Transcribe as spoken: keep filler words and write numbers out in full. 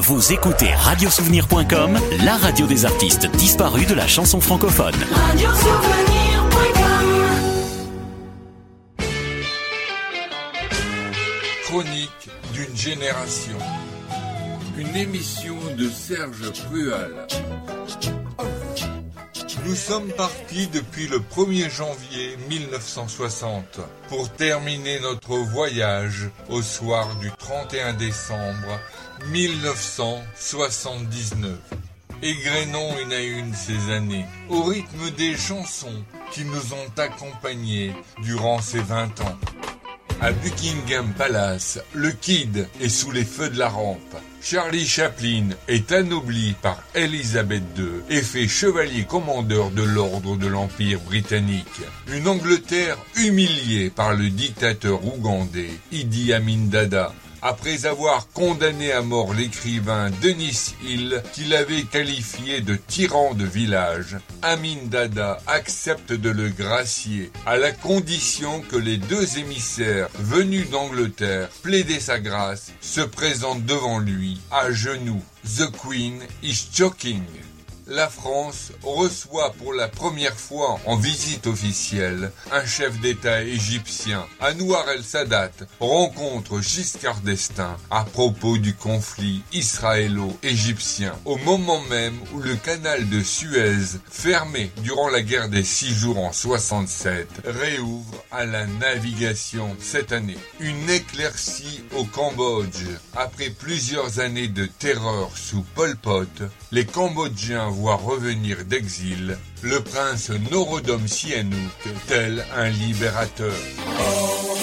Vous écoutez radiosouvenir point com, la radio des artistes disparus de la chanson francophone. radiosouvenir point com. Chronique d'une génération. Une émission de Serge Prual. Nous sommes partis depuis le premier janvier mille neuf cent soixante pour terminer notre voyage au soir du trente et un décembre mille neuf cent soixante-dix-neuf. Égrenons une à une ces années, au rythme des chansons qui nous ont accompagnés durant ces vingt ans. À Buckingham Palace, le Kid est sous les feux de la rampe. Charlie Chaplin est anobli par Élisabeth deux et fait chevalier commandeur de l'ordre de l'Empire britannique. Une Angleterre humiliée par le dictateur ougandais Idi Amin Dada, après avoir condamné à mort l'écrivain Denis Hill qu'il avait qualifié de tyran de village. Amin Dada accepte de le gracier à la condition que les deux émissaires venus d'Angleterre plaider sa grâce se présentent devant lui à genoux. The Queen is choking. La France reçoit pour la première fois en visite officielle un chef d'État égyptien. Anwar el-Sadat rencontre Giscard d'Estaing à propos du conflit israélo-égyptien, au moment même où le canal de Suez, fermé durant la guerre des six jours en soixante-sept, réouvre à la navigation cette année. Une éclaircie au Cambodge. Après plusieurs années de terreur sous Pol Pot, les Cambodgiens voient revenir d'exil le prince Norodom Sihanouk tel un libérateur.